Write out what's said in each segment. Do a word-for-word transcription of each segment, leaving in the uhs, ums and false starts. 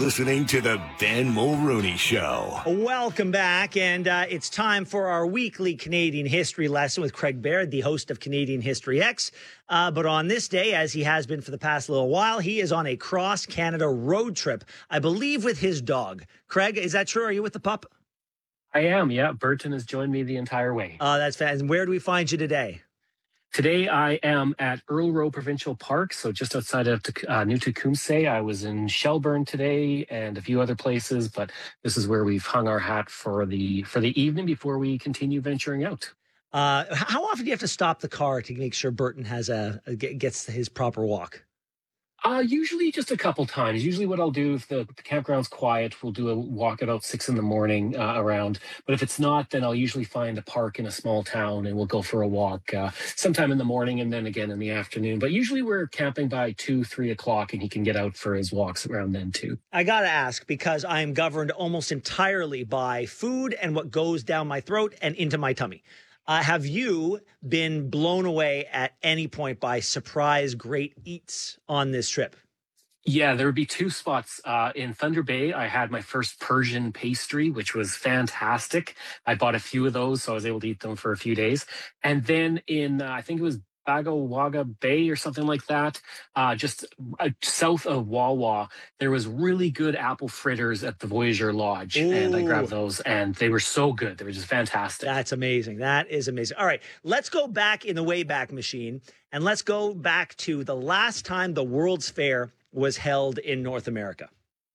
listening to the Ben Mulrooney Show. Welcome back, and uh, it's time for our weekly Canadian history lesson with Craig Baird, the host of Canadian History X. Uh, but on this day, as he has been for the past little while, he is on a cross-Canada road trip, I believe with his dog. Craig, is that true? Are you with the pup? I am, yeah. Burton has joined me the entire way. Oh, uh, that's fantastic. And where do we find you today? Today, I am at Earl Rowe Provincial Park, so just outside of uh, New Tecumseh. I was in Shelburne today and a few other places, but this is where we've hung our hat for the for the evening before we continue venturing out. Uh, how often do you have to stop the car to make sure Burton has a, a gets his proper walk? Uh, usually just a couple times. Usually what I'll do if the, the campground's quiet, we'll do a walk at about six in the morning uh, around. But if it's not, then I'll usually find a park in a small town and we'll go for a walk uh, sometime in the morning and then again in the afternoon. But usually we're camping by two, three o'clock and he can get out for his walks around then too. I got to ask, because I am governed almost entirely by food and what goes down my throat and into my tummy. Uh, have you been blown away at any point by surprise great eats on this trip? Yeah, there would be two spots. Uh, in Thunder Bay, I had my first Persian pastry, which was fantastic. I bought a few of those, so I was able to eat them for a few days. And then in, uh, I think it was Bagawaga Bay or something like that, uh, just uh, south of Wawa, there was really good apple fritters at the Voyageur Lodge. Ooh. And I grabbed those and they were so good. They were just fantastic. That's amazing. That is amazing. All right, let's go back in the Wayback Machine and let's go back to the last time the World's Fair was held in North America.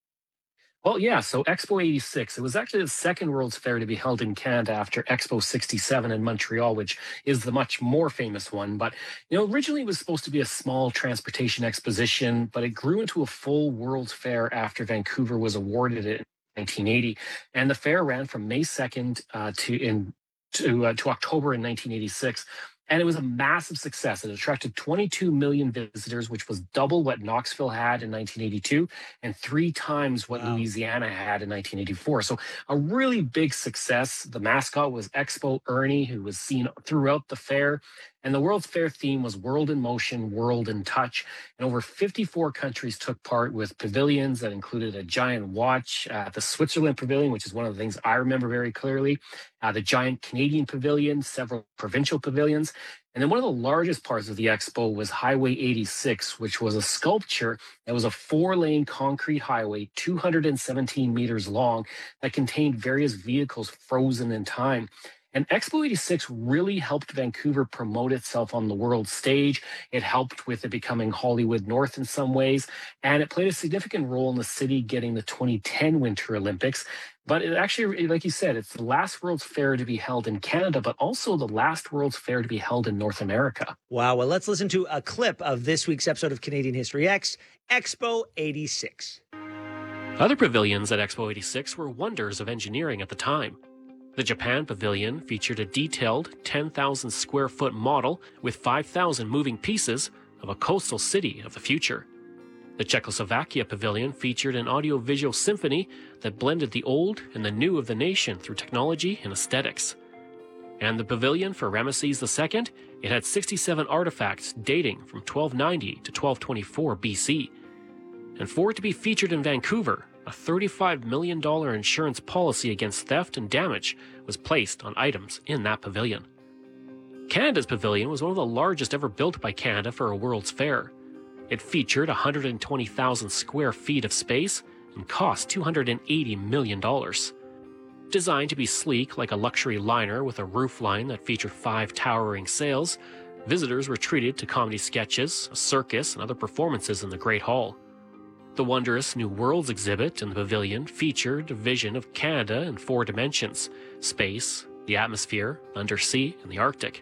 Well, yeah, so Expo eighty-six, it was actually the second World's Fair to be held in Canada after Expo sixty-seven in Montreal, which is the much more famous one. But, you know, originally it was supposed to be a small transportation exposition, but it grew into a full World's Fair after Vancouver was awarded it in nineteen eighty. And the fair ran from May second uh, to, in, to, uh, to October in nineteen eighty-six. And it was a massive success. It attracted twenty-two million visitors, which was double what Knoxville had in nineteen eighty-two and three times what wow. Louisiana had in nineteen eighty-four. So a really big success. The mascot was Expo Ernie, who was seen throughout the fair. And the World's Fair theme was World in Motion, World in Touch. And over fifty-four countries took part with pavilions that included a giant watch, uh, the Switzerland Pavilion, which is one of the things I remember very clearly, uh, the giant Canadian Pavilion, several provincial pavilions. And then one of the largest parts of the expo was Highway eighty-six, which was a sculpture that was a four-lane concrete highway, two hundred seventeen meters long, that contained various vehicles frozen in time. And Expo eighty-six really helped Vancouver promote itself on the world stage. It helped with it becoming Hollywood North in some ways, and it played a significant role in the city getting the twenty ten Winter Olympics. But it actually, like you said, it's the last World's Fair to be held in Canada, but also the last World's Fair to be held in North America. Wow. Well, let's listen to a clip of this week's episode of Canadian History X, Expo eighty-six. Other pavilions at Expo eighty-six were wonders of engineering at the time. The Japan Pavilion featured a detailed ten thousand square foot model with five thousand moving pieces of a coastal city of the future. The Czechoslovakia Pavilion featured an audiovisual symphony that blended the old and the new of the nation through technology and aesthetics. And the Pavilion for Ramesses the Second, it had sixty-seven artifacts dating from twelve ninety to twelve twenty-four B C. And for it to be featured in Vancouver, a thirty-five million dollars insurance policy against theft and damage was placed on items in that pavilion. Canada's pavilion was one of the largest ever built by Canada for a World's Fair. It featured one hundred twenty thousand square feet of space and cost two hundred eighty million dollars. Designed to be sleek like a luxury liner with a roofline that featured five towering sails, visitors were treated to comedy sketches, a circus, and other performances in the Great Hall. The wondrous New Worlds exhibit in the pavilion featured a vision of Canada in four dimensions: space, the atmosphere, undersea, and the Arctic.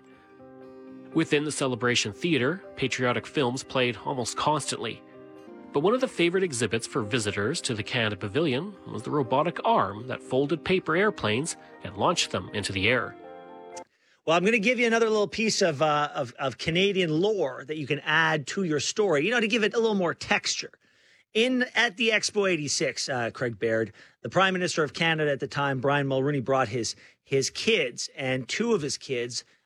Within the Celebration Theatre, patriotic films played almost constantly. But one of the favorite exhibits for visitors to the Canada Pavilion was the robotic arm that folded paper airplanes and launched them into the air. Well, I'm going to give you another little piece of, uh, of, of Canadian lore that you can add to your story, you know, to give it a little more texture. In at the Expo eighty-six, uh, Craig Baird, the Prime Minister of Canada at the time, Brian Mulroney, brought his his kids, and two of his kids